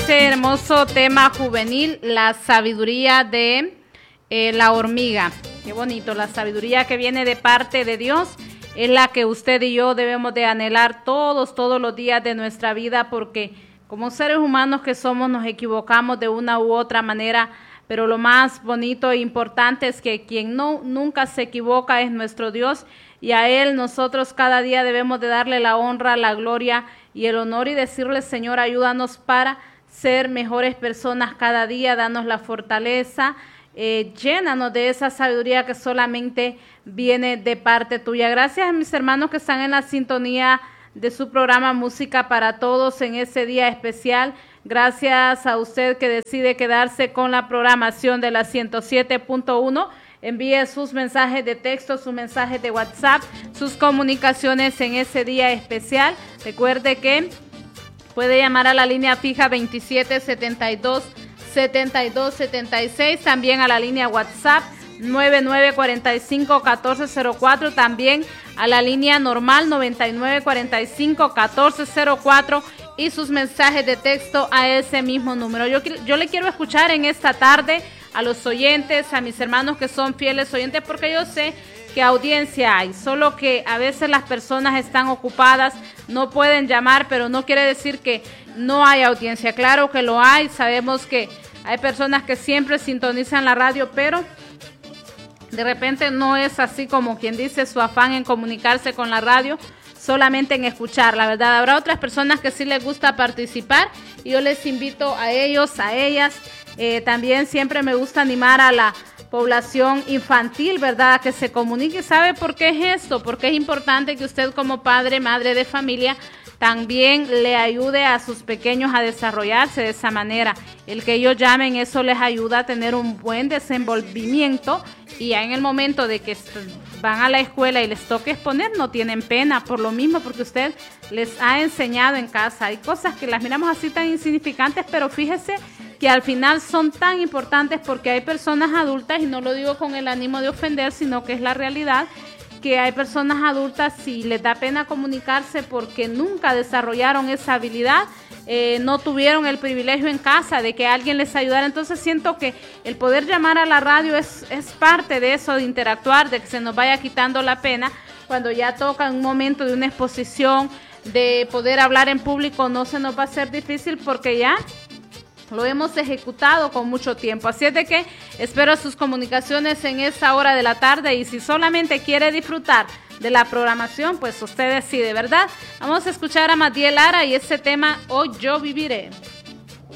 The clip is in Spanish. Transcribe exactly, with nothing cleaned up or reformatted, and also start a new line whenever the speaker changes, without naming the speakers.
ese hermoso tema juvenil, la sabiduría de eh, la hormiga. Qué bonito, la sabiduría que viene de parte de Dios es la que usted y yo debemos de anhelar todos, todos los días de nuestra vida, porque como seres humanos que somos nos equivocamos de una u otra manera, pero lo más bonito e importante es que quien no nunca se equivoca es nuestro Dios, y a Él nosotros cada día debemos de darle la honra, la gloria y el honor y decirle: Señor, ayúdanos para ser mejores personas cada día, danos la fortaleza, eh, llénanos de esa sabiduría que solamente viene de parte tuya. Gracias a mis hermanos que están en la sintonía de su programa Música para Todos en ese día especial. Gracias a usted que decide quedarse con la programación de la ciento siete punto uno. Envíe sus mensajes de texto, sus mensajes de WhatsApp, sus comunicaciones en ese día especial. Recuerde que puede llamar a la línea fija veintisiete setenta y dos setenta y dos setenta y seis, también a la línea WhatsApp nueve nueve cuatro cinco uno cuatro cero cuatro, también a la línea normal noventa y nueve cuarenta y cinco uno cuatro cero cuatro y sus mensajes de texto a ese mismo número. Yo, yo le quiero escuchar en esta tarde a los oyentes, a mis hermanos que son fieles oyentes, porque yo sé que audiencia hay, solo que a veces las personas están ocupadas, no pueden llamar, pero no quiere decir que no hay audiencia. Claro que lo hay, sabemos que hay personas que siempre sintonizan la radio, pero de repente no es así como quien dice su afán en comunicarse con la radio, solamente en escuchar. La verdad, habrá otras personas que sí les gusta participar y yo les invito a ellos, a ellas. Eh, también siempre me gusta animar a la población infantil, ¿verdad?, que se comunique. ¿Sabe por qué es esto? Porque es importante que usted como padre, madre de familia, también le ayude a sus pequeños a desarrollarse de esa manera. El que ellos llamen, eso les ayuda a tener un buen desenvolvimiento, y ya en el momento de que van a la escuela y les toque exponer, no tienen pena por lo mismo, porque usted les ha enseñado en casa. Hay cosas que las miramos así tan insignificantes, pero fíjese que al final son tan importantes, porque hay personas adultas, y no lo digo con el ánimo de ofender, sino que es la realidad, que hay personas adultas si les da pena comunicarse porque nunca desarrollaron esa habilidad, eh, no tuvieron el privilegio en casa de que alguien les ayudara. Entonces siento que el poder llamar a la radio es, es parte de eso, de interactuar, de que se nos vaya quitando la pena cuando ya toca un momento de una exposición, de poder hablar en público. No se nos va a hacer difícil porque ya lo hemos ejecutado con mucho tiempo. Así es de que espero sus comunicaciones en esta hora de la tarde, y si solamente quiere disfrutar de la programación, pues usted decide, ¿verdad? Vamos a escuchar a Matiel Lara y ese tema, Hoy Yo Viviré.